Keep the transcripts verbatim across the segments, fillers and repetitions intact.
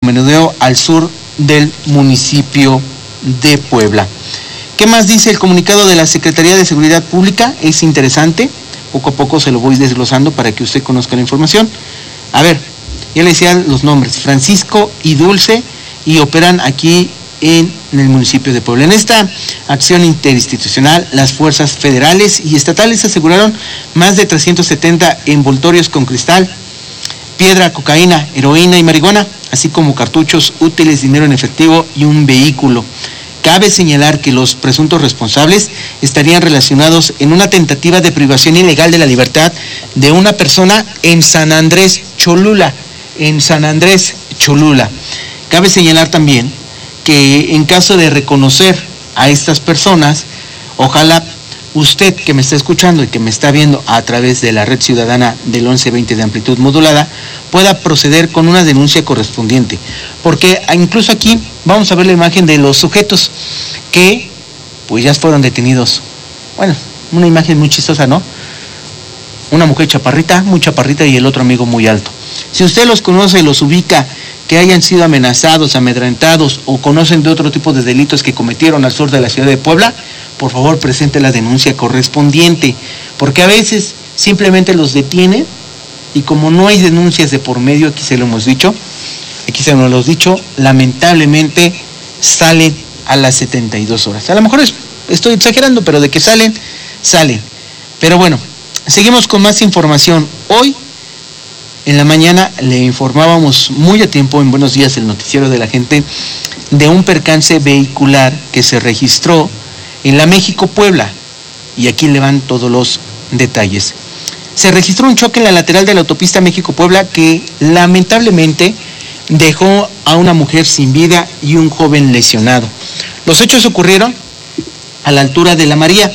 narcomenudeo al sur del municipio de Puebla. ¿Qué más dice el comunicado de la Secretaría de Seguridad Pública? Es interesante, poco a poco se lo voy desglosando para que usted conozca la información. A ver, ya le decía los nombres, Francisco y Dulce, y operan aquí en, en el municipio de Puebla. En esta acción interinstitucional, las fuerzas federales y estatales aseguraron más de trescientos setenta envoltorios con cristal, piedra, cocaína, heroína y marihuana, así como cartuchos útiles, dinero en efectivo y un vehículo. Cabe señalar que los presuntos responsables estarían relacionados en una tentativa de privación ilegal de la libertad de una persona en San Andrés Cholula, en San Andrés Cholula. Cabe señalar también que en caso de reconocer a estas personas, ojalá usted que me está escuchando y que me está viendo a través de la red ciudadana del once veinte de amplitud modulada, pueda proceder con una denuncia correspondiente. Porque incluso aquí vamos a ver la imagen de los sujetos que pues ya fueron detenidos. Bueno, una imagen muy chistosa, ¿no? Una mujer chaparrita, muy chaparrita, y el otro amigo muy alto. Si usted los conoce, los ubica, que hayan sido amenazados, amedrentados o conocen de otro tipo de delitos que cometieron al sur de la ciudad de Puebla, por favor presente la denuncia correspondiente, porque a veces simplemente los detienen y como no hay denuncias de por medio, aquí se lo hemos dicho, aquí se nos lo hemos dicho, lamentablemente salen a las setenta y dos horas. A lo mejor es, estoy exagerando, pero de que salen, salen. Pero bueno, seguimos con más información. Hoy en la mañana le informábamos muy a tiempo en Buenos Días, el noticiero de la gente, de un percance vehicular que se registró en la México-Puebla, y aquí le van todos los detalles. Se registró un choque en la lateral de la autopista México-Puebla que lamentablemente dejó a una mujer sin vida y un joven lesionado. Los hechos ocurrieron a la altura de la María.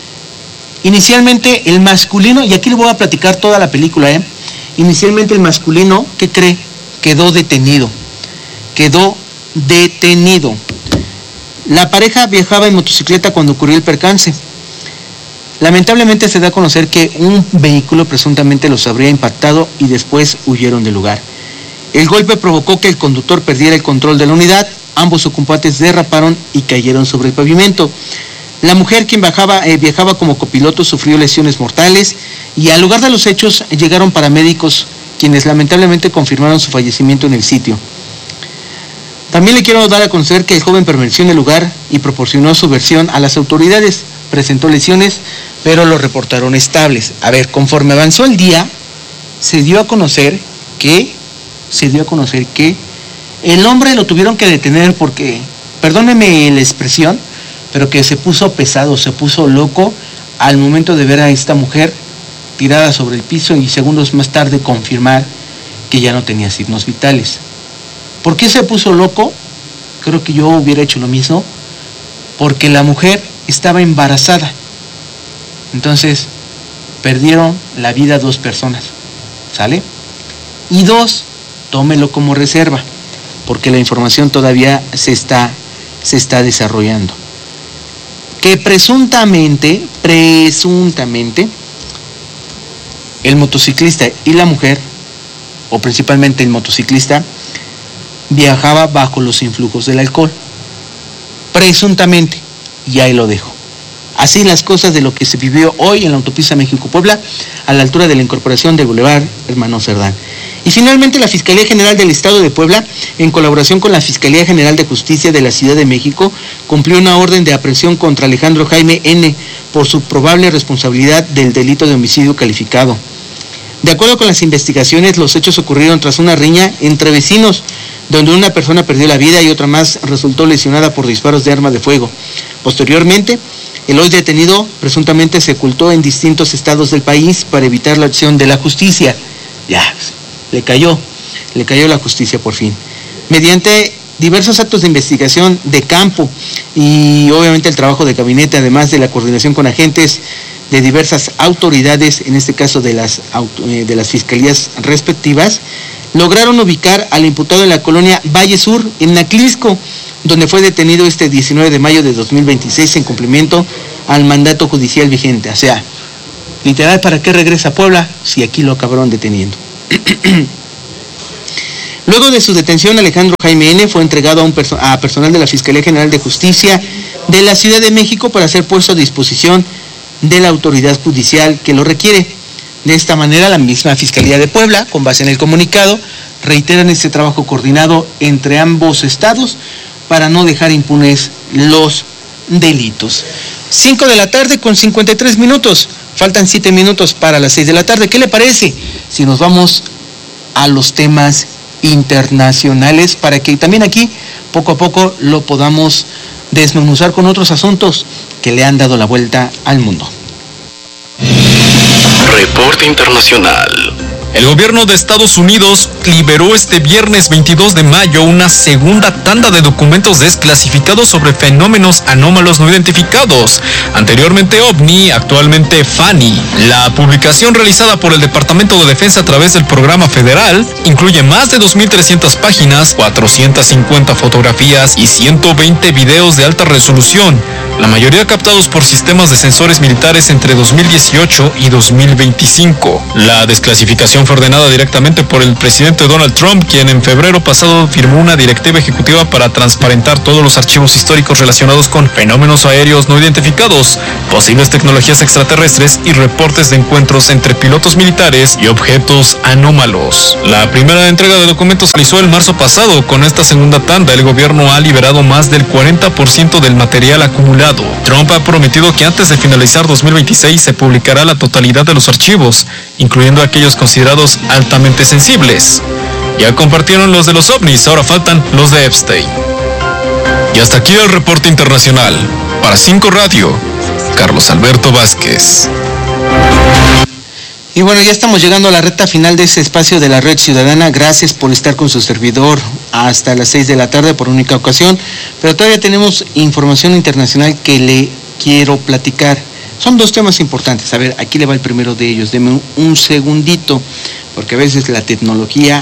Inicialmente el masculino, y aquí le voy a platicar toda la película, ¿eh? Inicialmente el masculino, ¿qué cree? Quedó detenido. Quedó detenido. La pareja viajaba en motocicleta cuando ocurrió el percance. Lamentablemente se da a conocer que un vehículo presuntamente los habría impactado y después huyeron del lugar. El golpe provocó que el conductor perdiera el control de la unidad. Ambos ocupantes derraparon y cayeron sobre el pavimento. La mujer, quien bajaba, eh, viajaba como copiloto, sufrió lesiones mortales y al lugar de los hechos llegaron paramédicos, quienes lamentablemente confirmaron su fallecimiento en el sitio. También le quiero dar a conocer que el joven permaneció en el lugar y proporcionó su versión a las autoridades. Presentó lesiones, pero lo reportaron estables. A ver, conforme avanzó el día, se dio a conocer que, se dio a conocer que el hombre lo tuvieron que detener porque, perdóneme la expresión, pero que se puso pesado, se puso loco al momento de ver a esta mujer tirada sobre el piso y segundos más tarde confirmar que ya no tenía signos vitales. ¿Por qué se puso loco? Creo que yo hubiera hecho lo mismo, porque la mujer estaba embarazada. Entonces, perdieron la vida dos personas, ¿sale? Y dos, tómelo como reserva, porque la información todavía se está, se está desarrollando. Que presuntamente, presuntamente, el motociclista y la mujer, o principalmente el motociclista, viajaba bajo los influjos del alcohol. Presuntamente, y ahí lo dejo. Así las cosas de lo que se vivió hoy en la autopista México-Puebla, a la altura de la incorporación del Boulevard Hermano Cerdán. Y finalmente la Fiscalía General del Estado de Puebla, en colaboración con la Fiscalía General de Justicia de la Ciudad de México, cumplió una orden de aprehensión contra Alejandro Jaime N. por su probable responsabilidad del delito de homicidio calificado. De acuerdo con las investigaciones, los hechos ocurrieron tras una riña entre vecinos, donde una persona perdió la vida y otra más resultó lesionada por disparos de arma de fuego. Posteriormente, el hoy detenido presuntamente se ocultó en distintos estados del país para evitar la acción de la justicia. Ya, le cayó, le cayó la justicia por fin. Mediante diversos actos de investigación de campo y obviamente el trabajo de gabinete, además de la coordinación con agentes de diversas autoridades, en este caso de las, de las fiscalías respectivas, lograron ubicar al imputado en la colonia Valle Sur, en Atlisco, donde fue detenido este diecinueve de mayo de dos mil veintiséis en cumplimiento al mandato judicial vigente. O sea, literal, ¿para qué regresa a Puebla si aquí lo acabaron deteniendo? Luego de su detención, Alejandro Jaime N. fue entregado a, un perso- a personal de la Fiscalía General de Justicia de la Ciudad de México para ser puesto a disposición de la autoridad judicial que lo requiere. De esta manera, la misma Fiscalía de Puebla, con base en el comunicado, reiteran este trabajo coordinado entre ambos estados para no dejar impunes los delitos. cinco de la tarde con cincuenta y tres minutos. Faltan siete minutos para las seis de la tarde. ¿Qué le parece si nos vamos a los temas internacionales para que también aquí poco a poco lo podamos desmenuzar con otros asuntos que le han dado la vuelta al mundo? Reporte internacional. El gobierno de Estados Unidos liberó este viernes veintidós de mayo una segunda tanda de documentos desclasificados sobre fenómenos anómalos no identificados, anteriormente OVNI, actualmente FANI. La publicación realizada por el Departamento de Defensa a través del programa federal incluye más de dos mil trescientas páginas, cuatrocientas cincuenta fotografías y ciento veinte videos de alta resolución, la mayoría captados por sistemas de sensores militares entre dos mil dieciocho y dos mil veinticinco. La desclasificación fue ordenada directamente por el presidente Donald Trump, quien en febrero pasado firmó una directiva ejecutiva para transparentar todos los archivos históricos relacionados con fenómenos aéreos no identificados, posibles tecnologías extraterrestres y reportes de encuentros entre pilotos militares y objetos anómalos. La primera entrega de documentos se realizó el marzo pasado. Con esta segunda tanda, el gobierno ha liberado más del cuarenta por ciento del material acumulado. Trump ha prometido que antes de finalizar dos mil veintiséis se publicará la totalidad de los archivos, incluyendo aquellos considerados altamente sensibles. Ya compartieron los de los ovnis, ahora faltan los de Epstein. Y hasta aquí el reporte internacional. Para cinco Radio, Carlos Alberto Vázquez. Y bueno, ya estamos llegando a la recta final de ese espacio de la Red Ciudadana. Gracias por estar con su servidor hasta las seis de la tarde por única ocasión. Pero todavía tenemos información internacional que le quiero platicar. Son dos temas importantes. A ver, aquí le va el primero de ellos. Deme un, un segundito, porque a veces la tecnología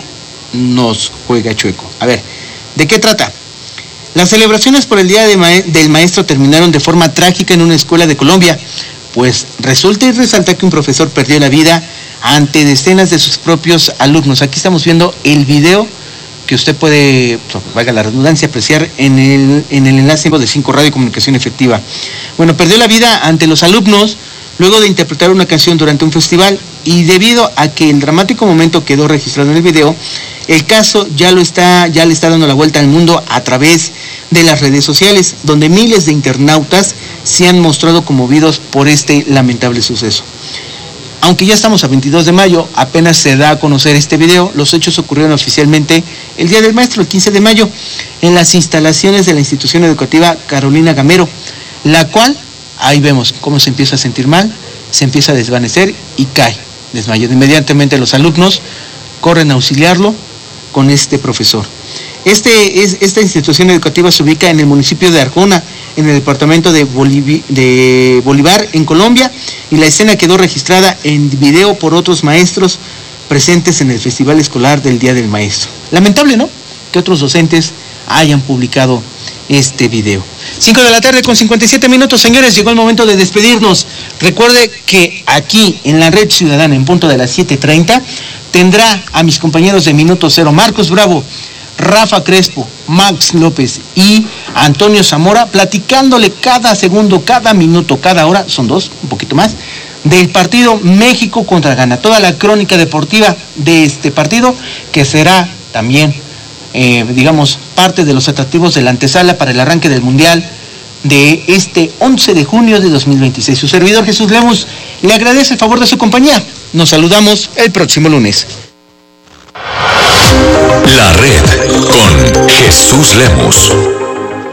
nos juega chueco. A ver, ¿de qué trata? Las celebraciones por el Día de ma- del Maestro terminaron de forma trágica en una escuela de Colombia, pues resulta y resalta que un profesor perdió la vida ante decenas de sus propios alumnos. Aquí estamos viendo el video que usted puede, valga la redundancia, apreciar en el, en el enlace de cinco Radio Comunicación Efectiva. Bueno, perdió la vida ante los alumnos luego de interpretar una canción durante un festival, y debido a que el dramático momento quedó registrado en el video, el caso ya lo está, ya le está dando la vuelta al mundo a través de las redes sociales, donde miles de internautas se han mostrado conmovidos por este lamentable suceso. Aunque ya estamos a veintidós de mayo, apenas se da a conocer este video. Los hechos ocurrieron oficialmente el Día del Maestro, el quince de mayo, en las instalaciones de la institución educativa Carolina Gamero, la cual, ahí vemos cómo se empieza a sentir mal, se empieza a desvanecer y cae desmayado. Inmediatamente los alumnos corren a auxiliarlo con este profesor. Este es, esta institución educativa se ubica en el municipio de Arjona, en el departamento de, Boliv- de Bolívar, en Colombia, y la escena quedó registrada en video por otros maestros presentes en el Festival Escolar del Día del Maestro. Lamentable, ¿no?, que otros docentes hayan publicado este video. cinco de la tarde con cincuenta y siete minutos, señores, llegó el momento de despedirnos. Recuerde que aquí en la Red Ciudadana, en punto de las siete treinta, tendrá a mis compañeros de Minuto Cero, Marcos Bravo, Rafa Crespo, Max López y Antonio Zamora, platicándole cada segundo, cada minuto, cada hora, son dos, un poquito más, del partido México contra Ghana. Toda la crónica deportiva de este partido, que será también, eh, digamos, parte de los atractivos de la antesala para el arranque del Mundial de este once de junio de dos mil veintiséis. Su servidor Jesús Lemus le agradece el favor de su compañía. Nos saludamos el próximo lunes. La Red con Jesús Lemus.